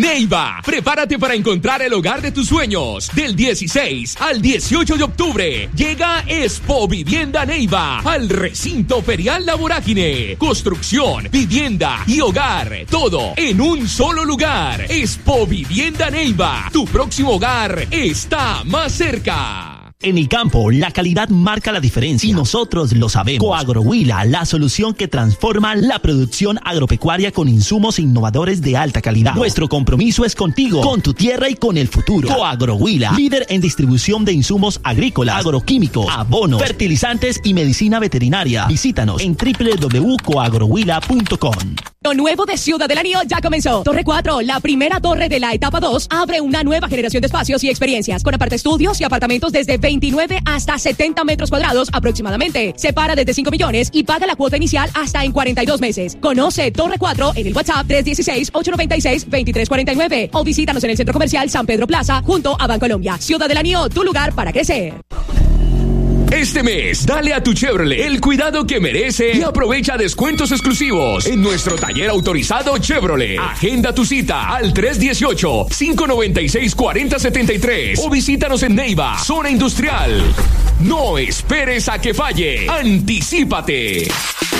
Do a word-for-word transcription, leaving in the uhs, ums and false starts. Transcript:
Neiva, prepárate para encontrar el hogar de tus sueños. Del dieciséis al dieciocho de octubre llega Expo Vivienda Neiva al recinto ferial La Vorágine. Construcción, vivienda y hogar, todo en un solo lugar. Expo Vivienda Neiva, tu próximo hogar está más cerca. En el campo, la calidad marca la diferencia y nosotros lo sabemos. Coagrohuila, la solución que transforma la producción agropecuaria con insumos innovadores de alta calidad. Nuestro compromiso es contigo, con tu tierra y con el futuro. Coagrohuila, líder en distribución de insumos agrícolas, agroquímicos, abonos, fertilizantes y medicina veterinaria. Visítanos en doble u doble u doble u punto coagrohuila punto com. Lo nuevo de Ciudad del Anillo ya comenzó. Torre cuatro, la primera torre de la etapa dos, abre una nueva generación de espacios y experiencias, con aparte estudios y apartamentos desde veintinueve hasta setenta metros cuadrados aproximadamente. Separa desde cinco millones y paga la cuota inicial hasta en cuarenta y dos meses. Conoce Torre cuatro en el WhatsApp tres uno seis, ocho nueve seis, dos tres cuatro nueve o visítanos en el Centro Comercial San Pedro Plaza junto a Bancolombia. Ciudad del Anillo, tu lugar para crecer. Este mes, dale a tu Chevrolet el cuidado que merece y aprovecha descuentos exclusivos en nuestro taller autorizado Chevrolet. Agenda tu cita al tres uno ocho, cinco nueve seis, cuatro cero siete tres o visítanos en Neiva, zona industrial. No esperes a que falle. Anticípate.